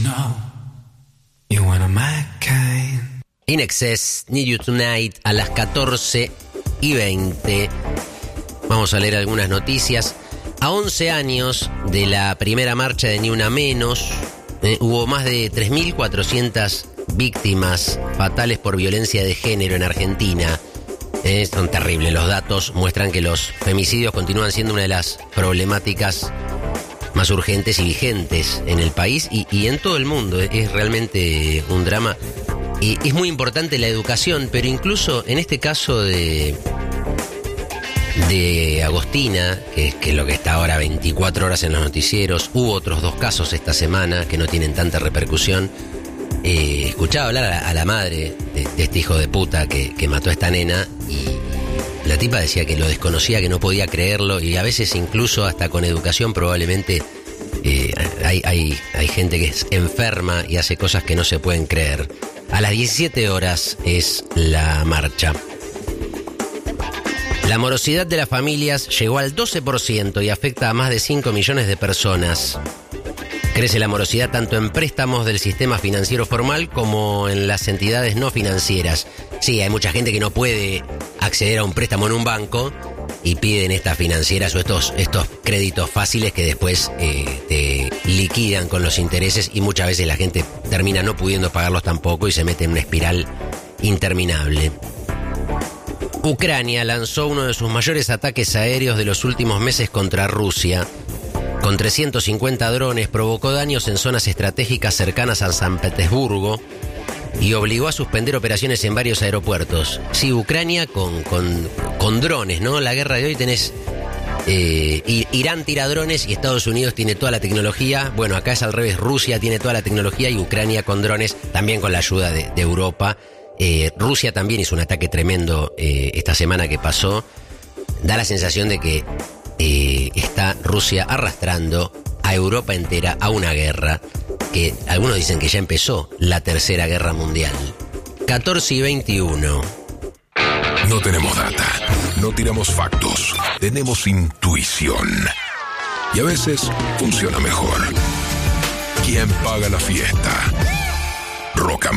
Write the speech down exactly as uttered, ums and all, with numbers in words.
know you're one of my kind. In Excess, Need You Tonight, a las catorce y veinte. Vamos a leer algunas noticias. A once años de la primera marcha de Ni Una Menos, eh, hubo más de tres mil cuatrocientas víctimas fatales por violencia de género en Argentina. Eh, son terribles. Los datos muestran que los femicidios continúan siendo una de las problemáticas más urgentes y vigentes en el país y, y en todo el mundo. Es realmente un drama. Y es muy importante la educación, pero incluso en este caso de, de Agostina, que, que es lo que está ahora veinticuatro horas en los noticieros, hubo otros dos casos esta semana que no tienen tanta repercusión. Eh, escuchaba hablar a la, a la madre de, de este hijo de puta que, que mató a esta nena y la tipa decía que lo desconocía, que no podía creerlo, y a veces incluso hasta con educación probablemente eh, hay, hay, hay gente que es enferma y hace cosas que no se pueden creer. A las diecisiete horas es la marcha. La morosidad de las familias llegó al doce por ciento y afecta a más de cinco millones de personas. Crece la morosidad tanto en préstamos del sistema financiero formal como en las entidades no financieras. Sí, hay mucha gente que no puede acceder a un préstamo en un banco y piden estas financieras o estos, estos créditos fáciles que después eh, te liquidan con los intereses, y muchas veces la gente termina no pudiendo pagarlos tampoco y se mete en una espiral interminable. Ucrania lanzó uno de sus mayores ataques aéreos de los últimos meses contra Rusia. Con trescientos cincuenta drones provocó daños en zonas estratégicas cercanas a San Petersburgo y obligó a suspender operaciones en varios aeropuertos. Sí, Ucrania con, con, con drones, ¿no? La guerra de hoy tenés... Eh, Irán tira drones y Estados Unidos tiene toda la tecnología. Bueno, acá es al revés, Rusia tiene toda la tecnología y Ucrania con drones, también con la ayuda de, de Europa. Eh, Rusia también hizo un ataque tremendo eh, esta semana que pasó. Da la sensación de que eh, está Rusia arrastrando a Europa entera a una guerra que algunos dicen que ya empezó, la Tercera Guerra Mundial. catorce y veintiuno. No tenemos data, no tiramos factos, tenemos intuición. Y a veces funciona mejor. ¿Quién paga la fiesta? Rock and